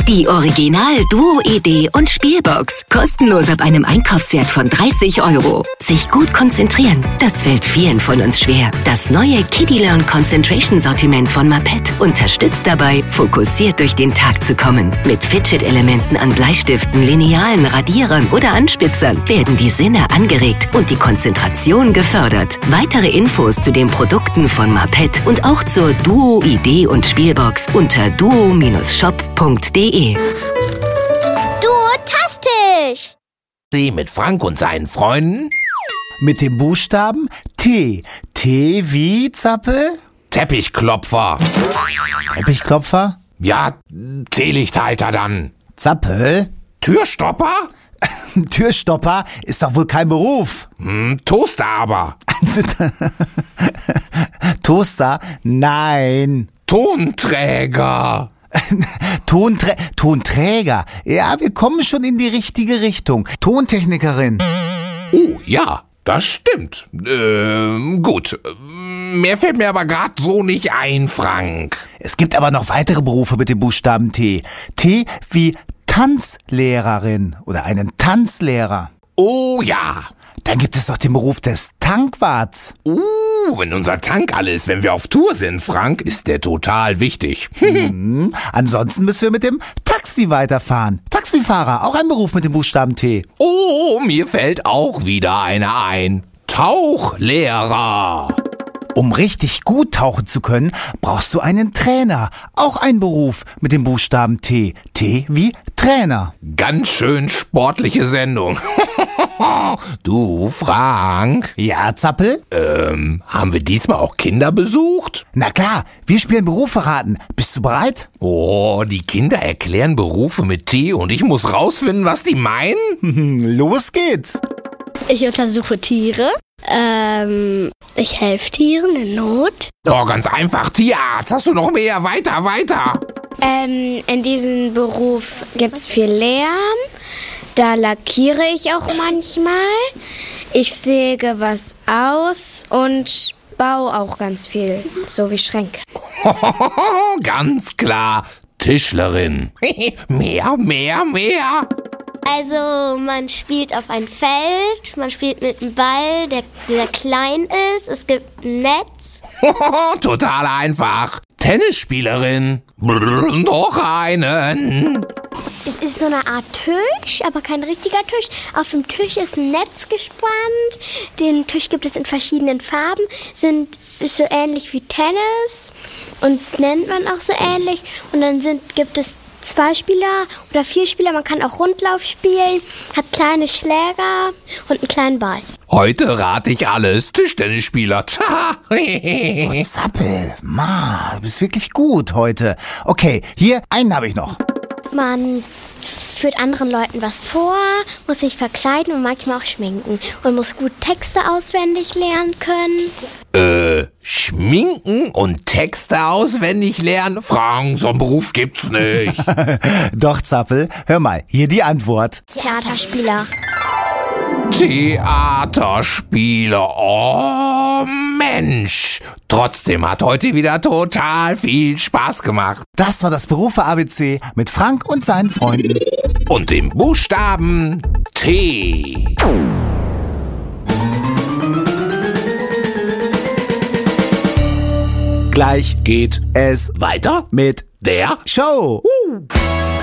Die Original Duo Idee und Spielbox. Kostenlos ab einem Einkaufswert von 30 €. Sich gut konzentrieren, das fällt vielen von uns schwer. Das neue Kiddie Learn Concentration Sortiment von Mapet unterstützt dabei, fokussiert durch den Tag zu kommen. Mit Fidget-Elementen an Bleistiften, Linealen, Radierern oder Anspitzern werden die Sinne angeregt und die Konzentration gefördert. Weitere Infos zu den Produkten von Mapet und auch zur Duo Idee und Spielbox unter duo-shop.de. Duotastisch! Sie mit Frank und seinen Freunden? Mit dem Buchstaben T. T wie, Zappel? Teppichklopfer. Teppichklopfer? Ja, Teelichthalter dann. Zappel? Türstopper? Türstopper ist doch wohl kein Beruf. Toaster aber. Toaster? Nein. Tonträger. Tonträger. Ja, wir kommen schon in die richtige Richtung. Tontechnikerin. Oh, ja, das stimmt. Gut. Mehr fällt mir aber gerade so nicht ein, Frank. Es gibt aber noch weitere Berufe mit dem Buchstaben T. T wie Tanzlehrerin oder einen Tanzlehrer. Oh ja. Dann gibt es noch den Beruf des Tankwarts. Wenn unser Tank alle ist, wenn wir auf Tour sind, Frank, ist der total wichtig. Ansonsten müssen wir mit dem Taxi weiterfahren. Taxifahrer, auch ein Beruf mit dem Buchstaben T. Oh, mir fällt auch wieder einer ein. Tauchlehrer. Um richtig gut tauchen zu können, brauchst du einen Trainer. Auch ein Beruf mit dem Buchstaben T. T wie Trainer. Ganz schön sportliche Sendung. Du, Frank. Ja, Zappel? Haben wir diesmal auch Kinder besucht? Na klar, wir spielen Berufe raten. Bist du bereit? Oh, die Kinder erklären Berufe mit T und ich muss rausfinden, was die meinen? Los geht's. Ich untersuche Tiere. Ich helfe Tieren in Not. Oh, ganz einfach, Tierarzt. Hast du noch mehr? Weiter. In diesem Beruf gibt's viel Lärm. Da lackiere ich auch manchmal. Ich säge was aus und baue auch ganz viel, so wie Schränke. Ganz klar, Tischlerin. Mehr. Also man spielt auf ein Feld, man spielt mit einem Ball, der klein ist. Es gibt ein Netz. Total einfach. Tennisspielerin. Noch einen. Es ist so eine Art Tisch, aber kein richtiger Tisch. Auf dem Tisch ist ein Netz gespannt. Den Tisch gibt es in verschiedenen Farben. Ist so ähnlich wie Tennis und nennt man auch so ähnlich. Und dann gibt es 2 Spieler oder 4 Spieler. Man kann auch Rundlauf spielen, hat kleine Schläger und einen kleinen Ball. Heute rate ich alles. Tischtennisspieler. Oh, Zappel, du bist wirklich gut heute. Okay, hier, einen habe ich noch. Man führt anderen Leuten was vor, muss sich verkleiden und manchmal auch schminken. Und muss gut Texte auswendig lernen können. Schminken und Texte auswendig lernen? Frank, so einen Beruf gibt's nicht. Doch, Zappel, hör mal, hier die Antwort. Theaterspieler. Theaterspieler. Oh, Mensch. Trotzdem hat heute wieder total viel Spaß gemacht. Das war das Berufe ABC mit Frank und seinen Freunden. Und dem Buchstaben T. Gleich Geht es weiter mit der Show.